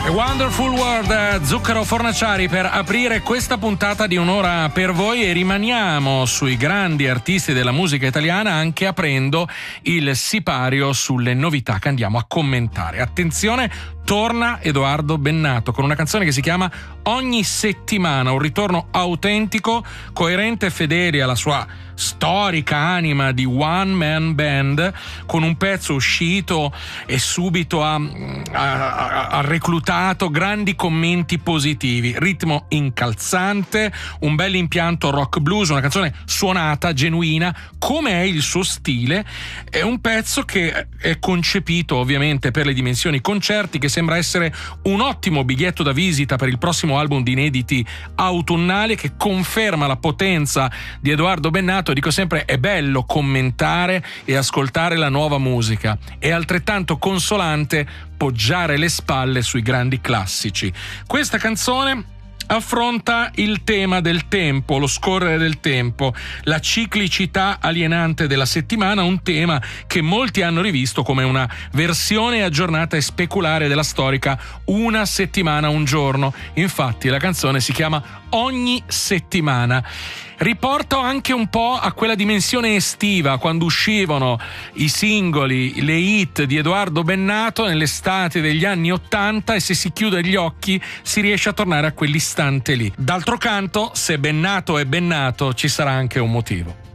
Wonderful World, Zucchero Fornaciari, per aprire questa puntata di Un'ora per voi, e rimaniamo sui grandi artisti della musica italiana, anche aprendo il sipario sulle novità che andiamo a commentare. Attenzione, torna Edoardo Bennato con una canzone che si chiama Ogni settimana, un ritorno autentico, coerente e fedele alla sua storica anima di one man band, con un pezzo uscito e subito ha reclutato grandi commenti positivi, ritmo incalzante, un bel impianto rock blues, una canzone suonata, genuina, come è il suo stile. È un pezzo che è concepito ovviamente per le dimensioni concerti, che sembra essere un ottimo biglietto da visita per il prossimo album di inediti autunnali, che conferma la potenza di Edoardo Bennato. Dico sempre, è bello commentare e ascoltare la nuova musica, è altrettanto consolante poggiare le spalle sui grandi classici. Questa canzone affronta il tema del tempo, lo scorrere del tempo, la ciclicità alienante della settimana, un tema che molti hanno rivisto come una versione aggiornata e speculare della storica Una settimana, un giorno. Infatti la canzone si chiama Ogni settimana. Riporta anche un po' a quella dimensione estiva, quando uscivano i singoli, le hit di Edoardo Bennato nell'estate degli anni '80, e se si chiude gli occhi si riesce a tornare a quell'istante lì. D'altro canto, se Bennato è Bennato, ci sarà anche un motivo.